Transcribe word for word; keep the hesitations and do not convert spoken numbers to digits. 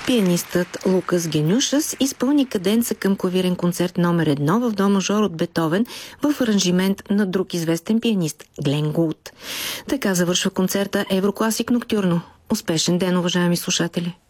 Пианистът Лукас Генюшас изпълни каденца към клавирен концерт номер едно в до мажор от Бетовен в аранжимент на друг известен пианист Глен Гулд. Така завършва концерта Еврокласик Ноктюрно. Успешен ден, уважаеми слушатели!